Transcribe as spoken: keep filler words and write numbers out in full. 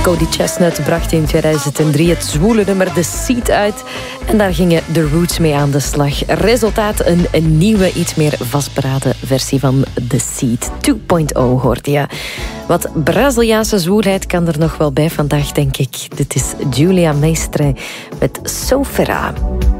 Cody Chestnut bracht in tweeduizend drie het zwoele nummer The Seed uit. En daar gingen The Roots mee aan de slag. Resultaat een, een nieuwe, iets meer vastberaden versie van The Seed twee punt nul hoorde je. Wat Braziliaanse zwoelheid kan er nog wel bij vandaag, denk ik. Dit is Julia Meistre met Sofera.